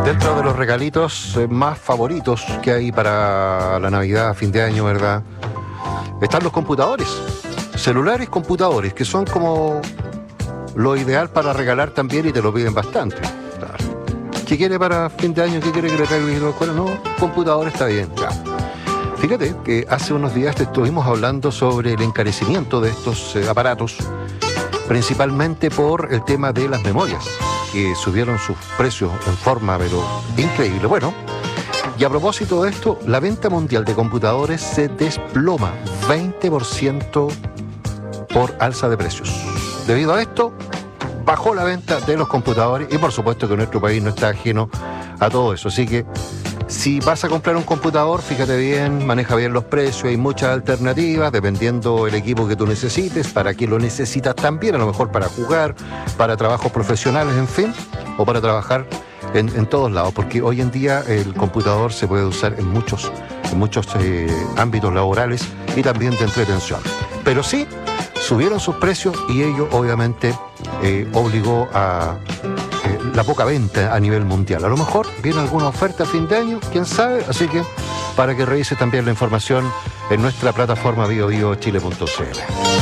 Dentro de los regalitos más favoritos que hay para la Navidad, fin de año, ¿verdad? Están los computadores, celulares, computadores, que son como lo ideal para regalar también y te lo piden bastante. Claro. ¿Qué quiere para fin de año? ¿Qué quiere que le traiga el hijo de la escuela? No, computador está bien, ya. Fíjate que hace unos días te estuvimos hablando sobre el encarecimiento de estos aparatos, principalmente por el tema de las memorias, que subieron sus precios en forma pero increíble. Bueno, y a propósito de esto, la venta mundial de computadores se desploma 20% por alza de precios. Debido a esto, bajó la venta de los computadores y por supuesto que nuestro país no está ajeno a todo eso. Así que si vas a comprar un computador, fíjate bien, maneja bien los precios, hay muchas alternativas, dependiendo del equipo que tú necesites, para qué lo necesitas también, a lo mejor para jugar, para trabajos profesionales, en fin, o para trabajar en todos lados, porque hoy en día el computador se puede usar en muchos ámbitos laborales y también de entretención. Pero sí, subieron sus precios y ello obviamente obligó a la poca venta a nivel mundial. A lo mejor viene alguna oferta a fin de año, quién sabe, así que para que revise también la información en nuestra plataforma biobiochile.cl.